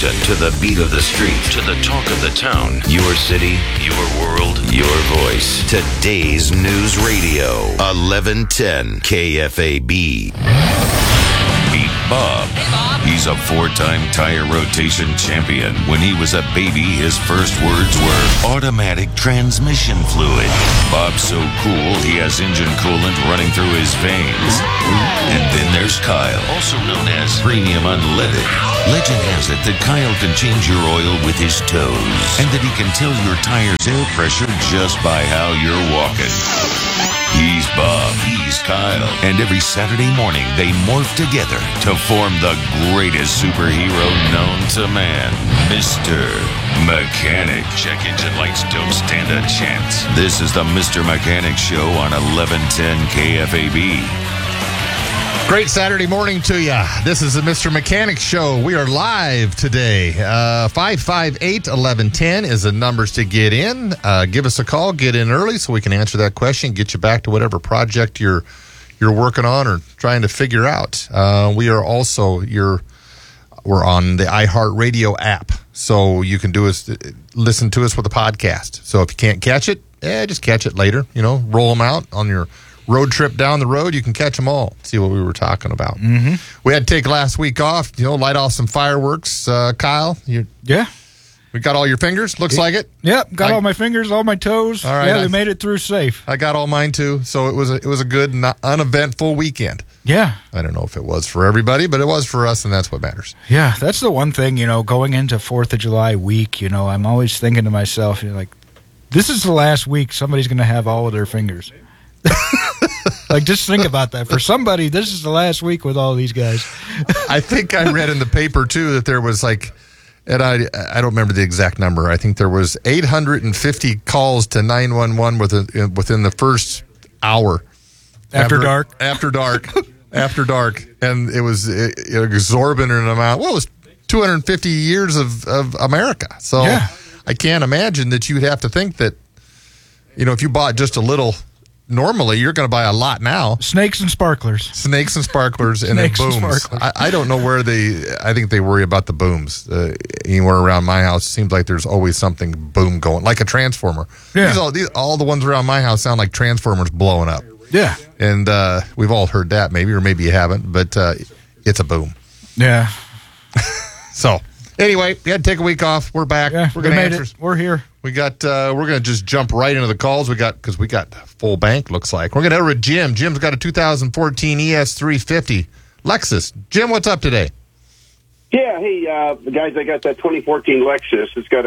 Houston, to the beat of the street, to the talk of the town. Your city, your world, your voice. Today's News Radio, 1110 KFAB. Meet Bob. Hey, Bob. He's a 4-time tire rotation champion. When he was a baby, his first words were automatic transmission fluid. Bob's so cool, he has engine coolant running through his veins. And then there's Kyle, also known as Premium Unleaded. Legend has it that Kyle can change your oil with his toes, and that he can tell your tire's air pressure just by how you're walking. He's Bob, he's Kyle, and every Saturday morning they morph together to form the greatest superhero known to man, Mr. Mechanic. Check engine lights don't stand a chance. This is the Mr. Mechanic Show on 1110 KFAB. Great Saturday morning to you. This is the Mr. Mechanic Show. We are live today. 558-1110 is the numbers to get in. Give us a call. Get in early so we can answer that question, get you back to whatever project you're working on or trying to figure out. We are also we're on the iHeartRadio app, so you can listen to us with a podcast. So if you can't catch it, just catch it later. Roll them out on your road trip down the road. You can catch them all. See what we were talking about. Mm-hmm. We had to take last week off, light off some fireworks. Kyle, Yeah. We got all your fingers? Looks like it. Yep, got all my fingers, all my toes. All right, yeah, we made it through safe. I got all mine too. So it was a good, uneventful weekend. Yeah. I don't know if it was for everybody, but it was for us, and that's what matters. Yeah, that's the one thing, going into 4th of July week, I'm always thinking to myself, this is the last week somebody's going to have all of their fingers. Just think about that. For somebody, this is the last week with all these guys. I think I read in the paper, too, that there was and I don't remember the exact number. I think there was 850 calls to 911 within the first hour. After dark. After dark. After dark. And it was an exorbitant amount. Well, it was 250 years of America. So yeah. I can't imagine that you'd have to think that, if you bought just a little, normally you're going to buy a lot now. Snakes and sparklers. And then booms. I don't know where I think they worry about the booms. Anywhere around my house, it seems like there's always something boom going, like a transformer. Yeah. All the ones around my house sound like transformers blowing up. Yeah. And we've all heard that maybe, or maybe you haven't, but it's a boom. Yeah. So, anyway, we had to take a week off. We're back. Yeah, we're going to answer. We're here. We're going to just jump right into the calls. Because we got full bank, looks like. We're going to over to Jim. Jim's got a 2014 ES350 Lexus. Jim, what's up today? Yeah, hey, guys, I got that 2014 Lexus. It's got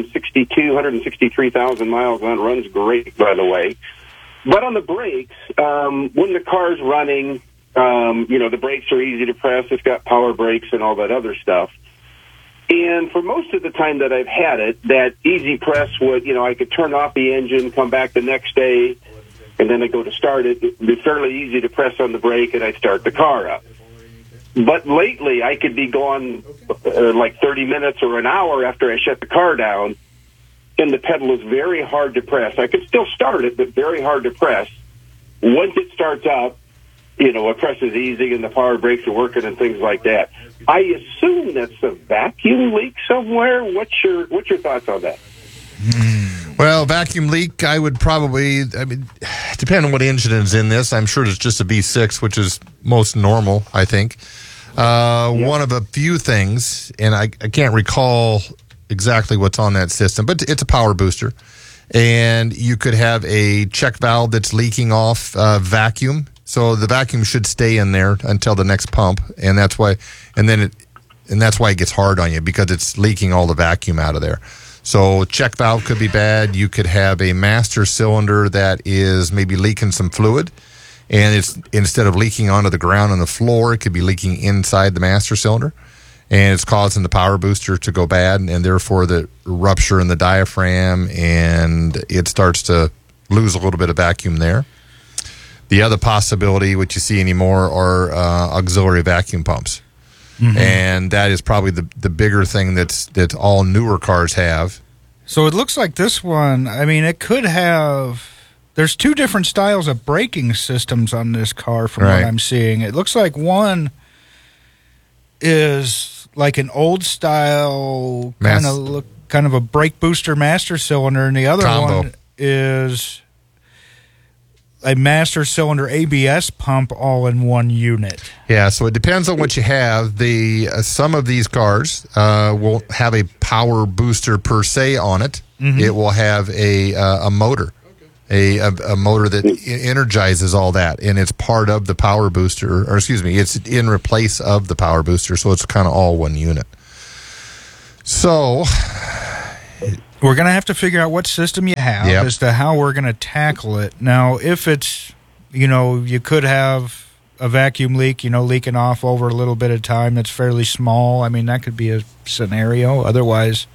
163,000 miles on it. Runs great, by the way. But on the brakes, when the car's running, the brakes are easy to press. It's got power brakes and all that other stuff. And for most of the time that I've had it, that easy press would, I could turn off the engine, come back the next day, and then I go to start it. It'd be fairly easy to press on the brake, and I'd start the car up. But lately, I could be gone 30 minutes or an hour after I shut the car down, and the pedal is very hard to press. I could still start it, but very hard to press. Once it starts up, it presses easy and the power brakes are working and things like that. I assume that's a vacuum leak somewhere. What's your thoughts on that? Well, vacuum leak, I would probably, depending on what engine is in this, I'm sure it's just a V6, which is most normal, I think. One of a few things, and I can't recall exactly what's on that system, but it's a power booster. And you could have a check valve that's leaking off vacuum. So the vacuum should stay in there until the next pump, and that's why it gets hard on you, because it's leaking all the vacuum out of there. So check valve could be bad. You could have a master cylinder that is maybe leaking some fluid, and it's instead of leaking onto the ground on the floor, it could be leaking inside the master cylinder, and it's causing the power booster to go bad, and therefore the rupture in the diaphragm, and it starts to lose a little bit of vacuum there. The other possibility, which you see anymore, are auxiliary vacuum pumps. Mm-hmm. And that is probably the bigger thing that all newer cars have. So it looks like this one, it could have... There's two different styles of braking systems on this car from what I'm seeing. It looks like one is like an old style Mas- kind of a brake booster master cylinder, and the other Combo. one is a master cylinder ABS pump all in one unit. Yeah, so it depends on what you have. Some of these cars won't have a power booster per se on it. Mm-hmm. It will have a motor, a motor that energizes all that, and it's part of the power booster, or excuse me, it's in replace of the power booster, so it's kind of all one unit. So We're going to have to figure out what system you have Yep. as to how we're going to tackle it. Now, if it's, you could have a vacuum leak, leaking off over a little bit of time that's fairly small. I mean, that could be a scenario. Otherwise,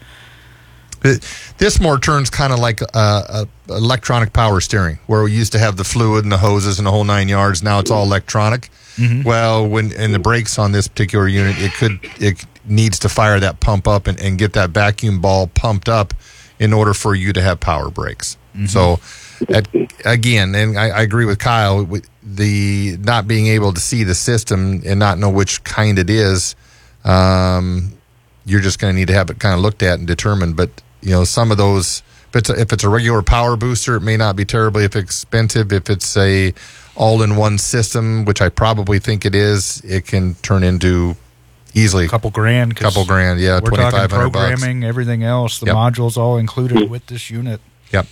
this more turns kind of like electronic power steering, where we used to have the fluid and the hoses and the whole 9 yards. Now it's all electronic. Mm-hmm. Well, when in the brakes on this particular unit, it needs to fire that pump up and get that vacuum ball pumped up in order for you to have power brakes. Mm-hmm. So, again, and I agree with Kyle, with the not being able to see the system and not know which kind it is, you're just going to need to have it kind of looked at and determined. But, some of those, if it's a regular power booster, it may not be terribly expensive. If it's a all-in-one system, which I probably think it is, it can turn into easily a couple grand. yeah, We're talking $2,500. programming, everything else. The Yep. modules all included with this unit. Yep.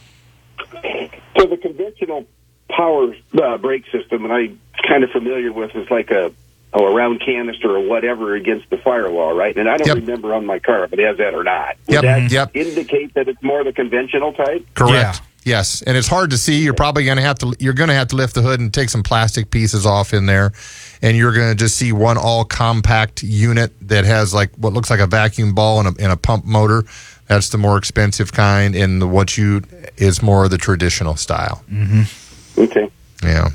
So the conventional power brake system, and I'm kind of familiar with, is like a round canister or whatever against the firewall, right? And I don't Yep. remember on my car if it has that or not. Would Yep. that Yep. indicate that it's more the conventional type? Correct. Yeah. Yes, and it's hard to see. You're probably going to have to lift the hood and take some plastic pieces off in there, and you're going to just see one all compact unit that has like what looks like a vacuum ball and a pump motor. That's the more expensive kind, and is more of the traditional style. Mm-hmm. Okay. Yeah.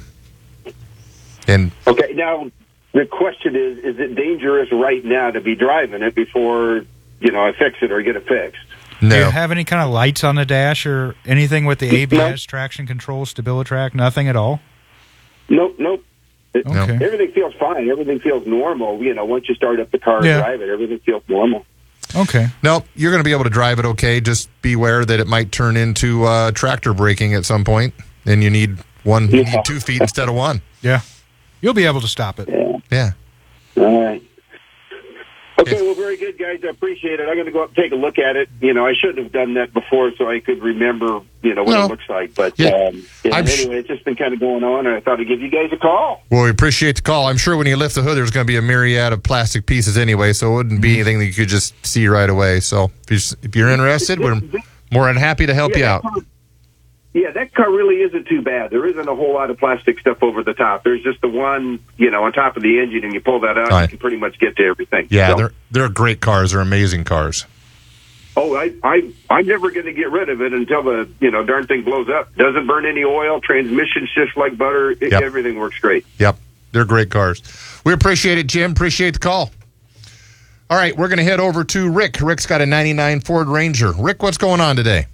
And Okay, now the question is it dangerous right now to be driving it before, I fix it or get it fixed? Do you no, have any kind of lights on the dash or anything with the ABS, traction control, StabiliTrak? Nothing at all? Nope. Okay. Everything feels fine. Everything feels normal. Once you start up the car and Yeah. drive it, everything feels normal. Okay. nope. You're going to be able to drive it okay. Just beware that it might turn into tractor braking at some point, and you need 2 feet instead of 1. Yeah. You'll be able to stop it. Yeah. All right. Okay, well, very good, guys. I appreciate it. I'm going to go up and take a look at it. I shouldn't have done that before so I could remember, what No. it looks like. But Yeah. anyway, it's just been kind of going on, and I thought I'd give you guys a call. Well, we appreciate the call. I'm sure when you lift the hood, there's going to be a myriad of plastic pieces anyway, so it wouldn't be anything that you could just see right away. So if you're interested, we're more than happy to help you out. Yeah, that car really isn't too bad. There isn't a whole lot of plastic stuff over the top. There's just the one, on top of the engine, and you pull that out, Right. you can pretty much get to everything. Yeah, So- they're great cars. They're amazing cars. Oh, I'm never going to get rid of it until the darn thing blows up. Doesn't burn any oil. Transmission shifts like butter. Yep. Everything works great. Yep, they're great cars. We appreciate it, Jim. Appreciate the call. All right, we're going to head over to Rick. Rick's got a 99 Ford Ranger. Rick, what's going on today?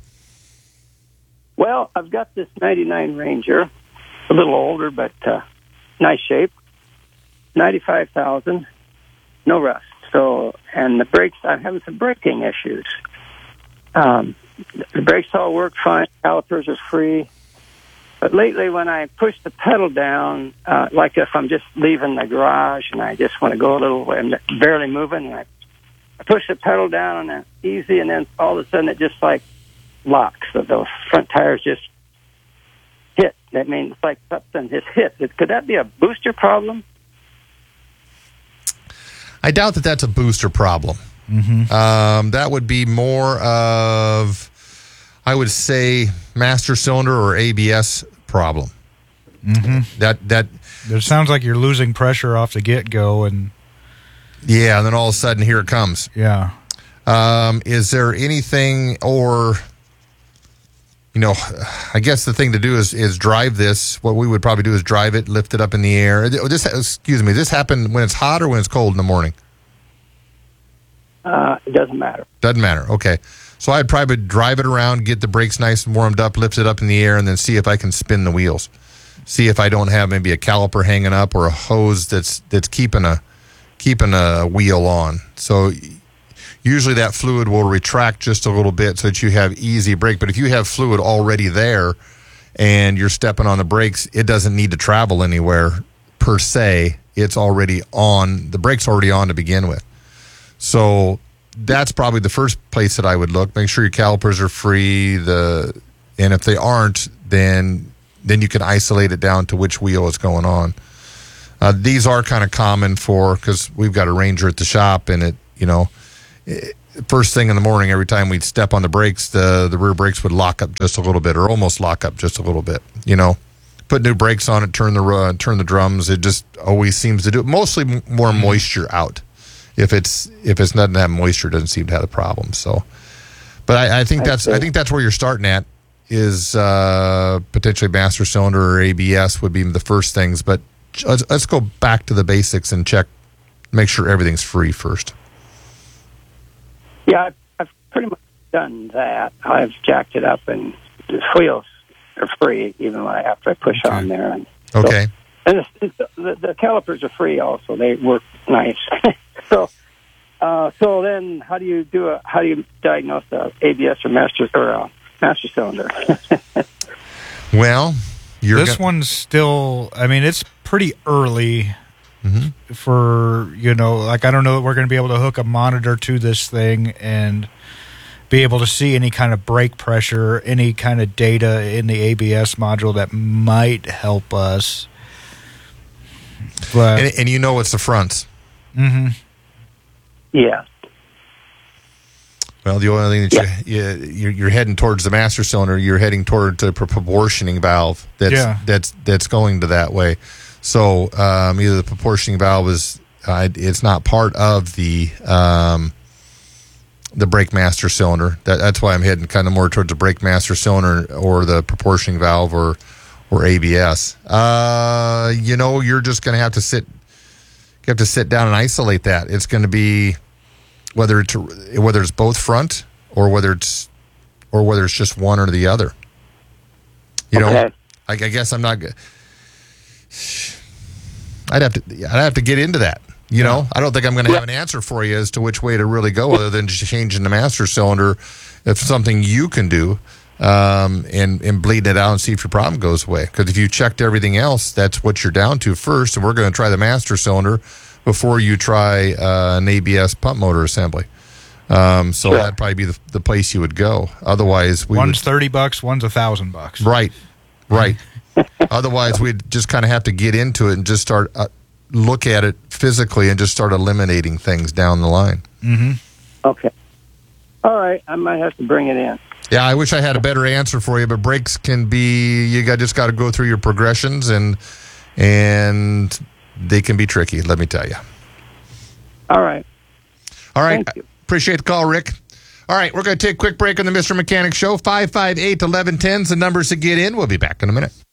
Well, I've got this 99 Ranger, a little older, but nice shape. 95,000, no rust. So, and the brakes, I'm having some braking issues. The brakes all work fine. Calipers are free. But lately, when I push the pedal down, like if I'm just leaving the garage and I just want to go a little way, I'm barely moving, and I push the pedal down and it's easy, and then all of a sudden it just like locks. So those front tires just hit. That means it's like something just hit. Could that be a booster problem? I doubt that that's a booster problem. Mm-hmm. That would be more of, I would say, master cylinder or ABS problem. Mm-hmm. That It sounds like you're losing pressure off the get-go, and yeah, and then all of a sudden here it comes. yeah. Is there anything, or I guess the thing to do is drive this. What we would probably do is drive it, lift it up in the air. This happened when it's hot or when it's cold in the morning? It doesn't matter. Doesn't matter. Okay. So I'd probably drive it around, get the brakes nice and warmed up, lift it up in the air, and then see if I can spin the wheels. See if I don't have maybe a caliper hanging up or a hose that's keeping keeping a wheel on. So usually that fluid will retract just a little bit so that you have easy brake. But if you have fluid already there and you're stepping on the brakes, it doesn't need to travel anywhere per se. It's already on. The brake's already on to begin with. So that's probably the first place that I would look. Make sure your calipers are free. And if they aren't, then you can isolate it down to which wheel is going on. These are kind of common because we've got a Ranger at the shop, and first thing in the morning, every time we'd step on the brakes, the rear brakes would lock up just a little bit, or almost lock up just a little bit. Put new brakes on it, turn the drums. It just always seems to do it. Mostly more moisture out. If it's doesn't have moisture, it doesn't seem to have a problem. So, but I think that's where you're starting at is potentially master cylinder or ABS would be the first things. But let's go back to the basics and make sure everything's free first. Yeah, I've pretty much done that. I've jacked it up, and the wheels are free even after I push on there. And okay. And the calipers are free also. They work nice. So then how do you diagnose the ABS or master cylinder? Well, this one's still, it's pretty early for, I don't know that we're going to be able to hook a monitor to this thing and be able to see any kind of brake pressure, any kind of data in the ABS module that might help us. But, and it's the fronts. Mm-hmm. Yeah. Well, the only thing that you're heading towards the master cylinder, you're heading toward the proportioning valve that's going to that way. So either the proportioning valve it's not part of the brake master cylinder. That's why I'm heading kind of more towards the brake master cylinder or the proportioning valve or ABS. You're just going to have to sit down and isolate that. It's going to be whether it's both front or whether it's just one or the other. I guess I'm not. I'd have to get into that. I don't think I'm going to have an answer for you as to which way to really go, other than just changing the master cylinder. If something you can do, and bleed it out and see if your problem goes away. Because if you checked everything else, that's what you're down to first. And we're going to try the master cylinder before you try an ABS pump motor assembly. So that'd probably be the place you would go. Otherwise, one's $30, one's $1,000. Right. Otherwise, we'd just kind of have to get into it and just start look at it physically and just start eliminating things down the line. Mm-hmm. Okay. All right. I might have to bring it in. Yeah, I wish I had a better answer for you, but brakes can be, just got to go through your progressions, and they can be tricky, let me tell you. All right. Thank you. Appreciate the call, Rick. All right, we're going to take a quick break on the Mr. Mechanic Show. 558-1110 is the numbers to get in. We'll be back in a minute.